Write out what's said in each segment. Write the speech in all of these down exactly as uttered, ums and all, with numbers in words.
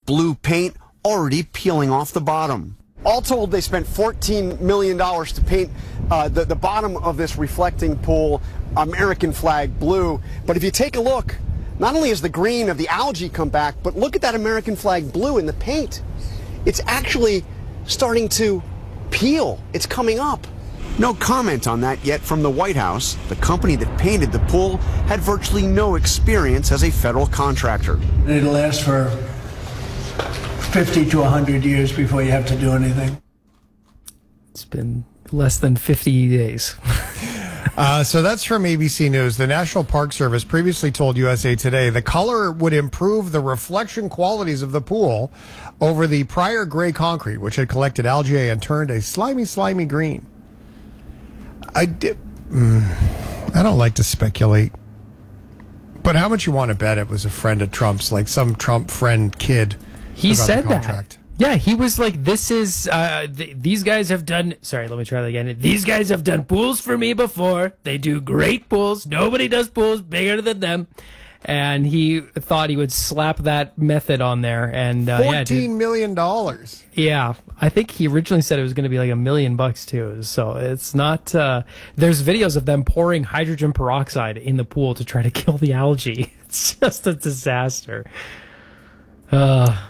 blue paint already peeling off the bottom. All told, they spent fourteen million dollars to paint uh, the, the bottom of this reflecting pool American flag blue. But if you take a look, not only has the green of the algae come back, but look at that American flag blue in the paint. It's actually starting to peel. It's coming up. No comment on that yet from the White House. The company that painted the pool had virtually no experience as a federal contractor. It'll last for fifty to one hundred years before you have to do anything. It's been less than fifty days. uh, so that's from A B C News. The National Park Service previously told U S A Today the color would improve the reflection qualities of the pool over the prior gray concrete, which had collected algae and turned a slimy, slimy green. I, did, mm, I don't like to speculate, but how much you want to bet it was a friend of Trump's, like some Trump friend kid? He said that. Yeah, he was like, this is, uh, th- these guys have done, sorry, let me try that again. These guys have done pools for me before. They do great pools. Nobody does pools bigger than them. And he thought he would slap that method on there. And uh, fourteen million dollars. Yeah, I think he originally said it was going to be like a million bucks too. So it's not, uh, there's videos of them pouring hydrogen peroxide in the pool to try to kill the algae. It's just a disaster. Uh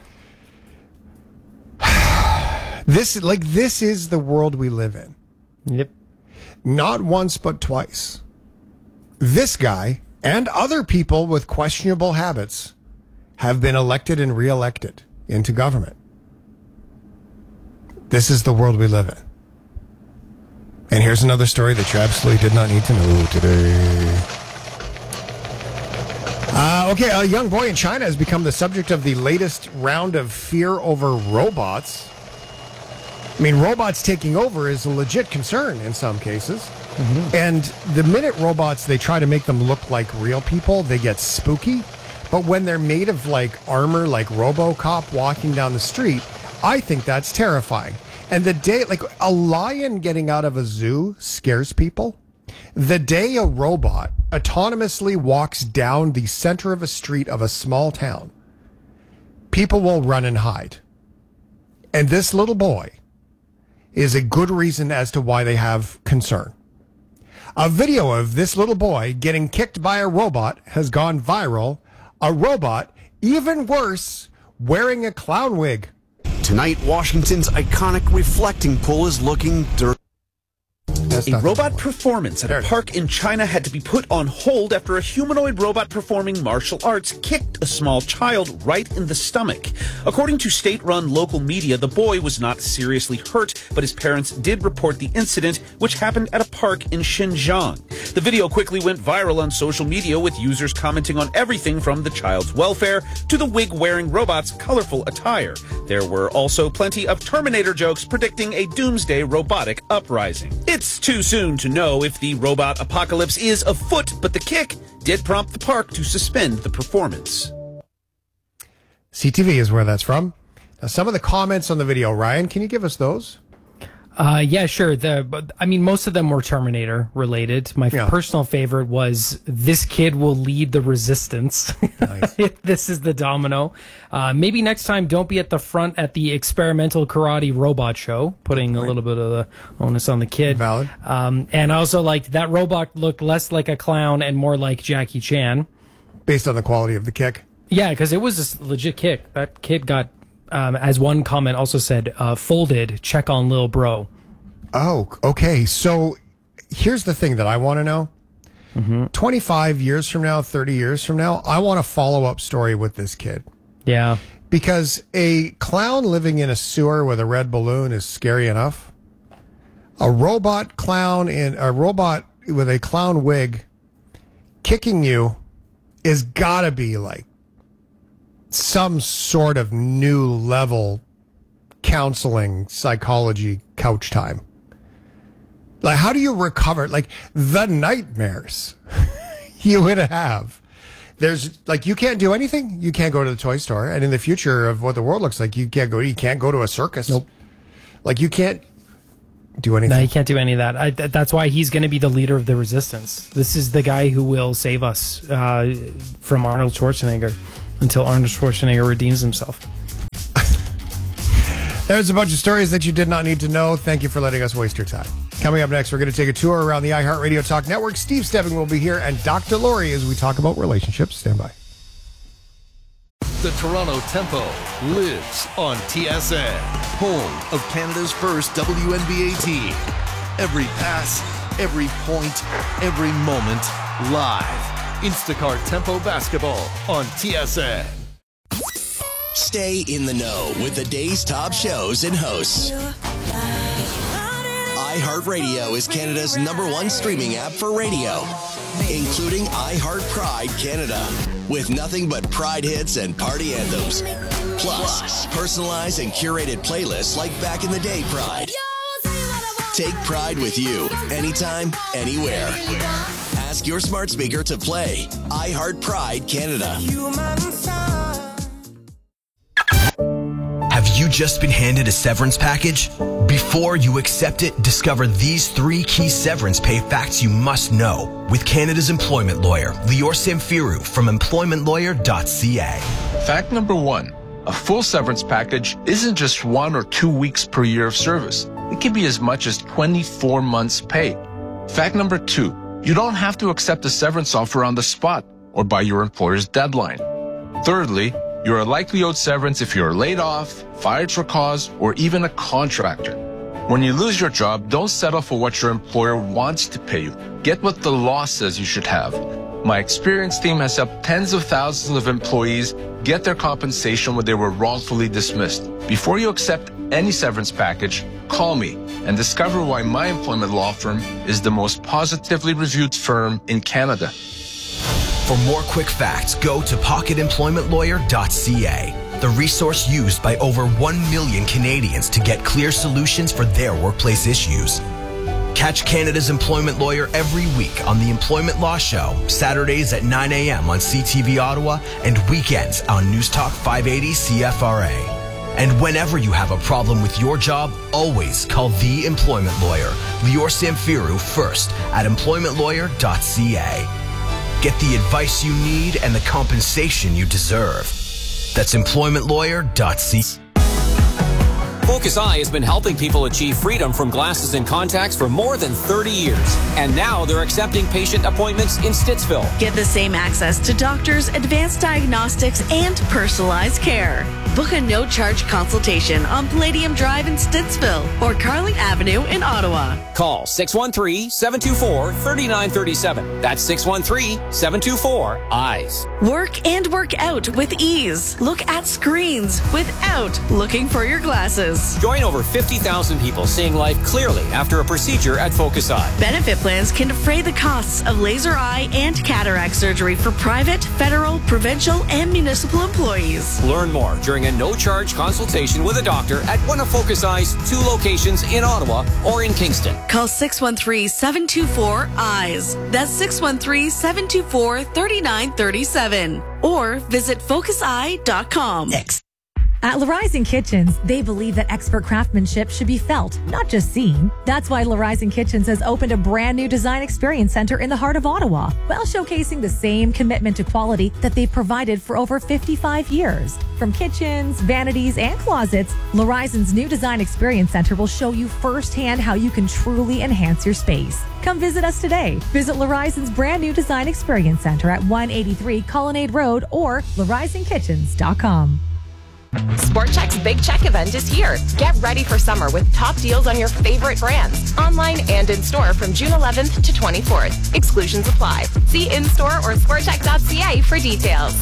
This, like, this is the world we live in. Yep. Not once, but twice. This guy and other people with questionable habits have been elected and reelected into government. This is the world we live in. And here's another story that you absolutely did not need to know today. Uh, okay, a young boy in China has become the subject of the latest round of fear over robots. I mean, robots taking over is a legit concern in some cases. Mm-hmm. And the minute robots, they try to make them look like real people, they get spooky. But when they're made of like armor, like RoboCop walking down the street, I think that's terrifying. And the day, like a lion getting out of a zoo scares people. The day a robot autonomously walks down the center of a street of a small town, people will run and hide. And this little boy is a good reason as to why they have concern. A video of this little boy getting kicked by a robot has gone viral. A robot, even worse, wearing a clown wig. Tonight, Washington's iconic reflecting pool is looking dirty. A robot performance at a park in China had to be put on hold after a humanoid robot performing martial arts kicked a small child right in the stomach. According to state-run local media, the boy was not seriously hurt, but his parents did report the incident, which happened at a park in Xinjiang. The video quickly went viral on social media, with users commenting on everything from the child's welfare to the wig-wearing robot's colorful attire. There were also plenty of Terminator jokes predicting a doomsday robotic uprising. It's too soon to know if the robot apocalypse is afoot, but the kick did prompt the park to suspend the performance. C T V is where that's from. Now, some of the comments on the video, Ryan, can you give us those? Uh, yeah, sure. The, but, I mean, most of them were Terminator related. My Yeah. personal favorite was, this kid will lead the resistance. Nice. This is the domino. Uh, maybe next time, don't be at the front at the experimental karate robot show, putting a little bit of the onus on the kid. Valid. Um, and I also liked that robot looked less like a clown and more like Jackie Chan. Based on the quality of the kick. Yeah, because it was a legit kick. That kid got, um, as one comment also said, uh, folded, check on Lil Bro. Oh, okay. So here's the thing that I want to know. Mm-hmm. twenty-five years from now, thirty years from now, I want a follow-up story with this kid. Yeah. Because a clown living in a sewer with a red balloon is scary enough. A robot clown in a robot with a clown wig kicking you is gotta be like some sort of new level counseling psychology couch time. Like, how do you recover? Like, the nightmares you would have. There's, like, you can't do anything. You can't go to the toy store. And in the future of what the world looks like, you can't go, you can't go to a circus. Nope. Like, you can't do anything. No, you can't do any of that. I, th- that's why he's going to be the leader of the resistance. This is the guy who will save us uh, from Arnold Schwarzenegger until Arnold Schwarzenegger redeems himself. There's a bunch of stories that you did not need to know. Thank you for letting us waste your time. Coming up next, we're going to take a tour around the iHeartRadio Talk Network. Steve Stebbing will be here, and Doctor Lori as we talk about relationships. Stand by. The Toronto Tempo lives on T S N, home of Canada's first W N B A team. Every pass, every point, every moment, live. Instacart Tempo Basketball on T S N. Stay in the know with the day's top shows and hosts. iHeartRadio is Canada's number one streaming app for radio, including iHeart Pride Canada, with nothing but Pride hits and party anthems. Plus, personalized and curated playlists like back in the day Pride. Take Pride with you, anytime, anywhere. Ask your smart speaker to play iHeart Pride Canada. Have you just been handed a severance package? Before you accept it, discover these three key severance pay facts you must know with Canada's employment lawyer, Lior Samfiru from employment lawyer dot c a. Fact number one, a full severance package isn't just one or two weeks per year of service. It can be as much as twenty-four months pay. Fact number two, you don't have to accept a severance offer on the spot or by your employer's deadline. Thirdly, you are likely owed severance if you are laid off, fired for cause, or even a contractor. When you lose your job, don't settle for what your employer wants to pay you. Get what the law says you should have. My experienced team has helped tens of thousands of employees get their compensation when they were wrongfully dismissed. Before you accept any severance package, call me and discover why my employment law firm is the most positively reviewed firm in Canada. For more quick facts, go to pocket employment lawyer dot c a, the resource used by over one million Canadians to get clear solutions for their workplace issues. Catch Canada's Employment Lawyer every week on the Employment Law Show, Saturdays at nine a.m. on C T V Ottawa and weekends on News Talk five eighty C F R A. And whenever you have a problem with your job, always call the Employment Lawyer, Lior Samfiru, first at employment lawyer dot c a. Get the advice you need and the compensation you deserve. That's employment lawyer dot c a. Focus Eye has been helping people achieve freedom from glasses and contacts for more than thirty years. And now they're accepting patient appointments in Stittsville. Get the same access to doctors, advanced diagnostics, and personalized care. Book a no-charge consultation on Palladium Drive in Stittsville or Carling Avenue in Ottawa. Call six one three, seven two four, three nine three seven. That's six one three, seven two four, E Y E S. Work and work out with ease. Look at screens without looking for your glasses. Join over fifty thousand people seeing life clearly after a procedure at Focus Eye. Benefit plans can defray the costs of laser eye and cataract surgery for private, federal, provincial, and municipal employees. Learn more during a no-charge consultation with a doctor at one of Focus Eye's two locations in Ottawa or in Kingston. Call six one three, seven two four, E Y E S. That's six one three, seven two four, three nine three seven. Or visit focus eye dot com. Next. At Larizon Kitchens, they believe that expert craftsmanship should be felt, not just seen. That's why Larizon Kitchens has opened a brand new design experience center in the heart of Ottawa, while showcasing the same commitment to quality that they've provided for over fifty-five years. From kitchens, vanities, and closets, Larizon's new design experience center will show you firsthand how you can truly enhance your space. Come visit us today. Visit Larizon's brand new design experience center at one eighty-three Colonnade Road or larizon kitchens dot com. Sport Chek's Big Check event is here. Get ready for summer with top deals on your favorite brands, online and in store from June eleventh to twenty-fourth. Exclusions apply. See in-store or sport chek dot c a for details.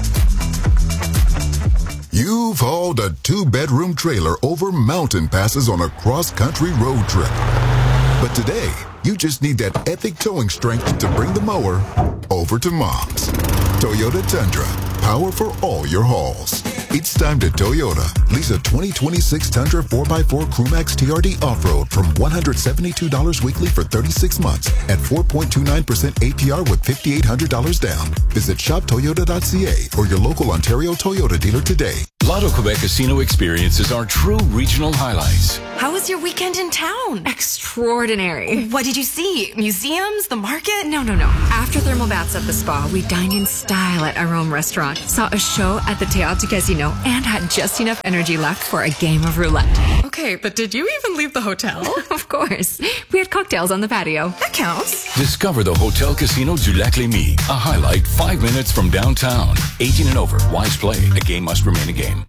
You've hauled a two-bedroom trailer over mountain passes on a cross-country road trip. But today, you just need that epic towing strength to bring the mower over to Mom's. Toyota Tundra, power for all your hauls. It's time to Toyota. Lease a twenty twenty-six Tundra four by four Crewmax T R D Off-Road from one hundred seventy-two dollars weekly for thirty-six months at four point two nine percent A P R with five thousand eight hundred dollars down. Visit shop toyota dot c a or your local Ontario Toyota dealer today. Lotto Quebec casino experiences are true regional highlights. How was your weekend in town? Extraordinary. What did you see? Museums? The market? No, no, no. After thermal baths at the spa, we dined in style at Arome Restaurant, saw a show at the Théâtre Casino, and had just enough energy left for a game of roulette. Okay, but did you even leave the hotel? Of course. We had cocktails on the patio. That counts. Discover the Hotel Casino du Lac-Lémy, a highlight five minutes from downtown. eighteen and over. Wise play. A game must remain a game.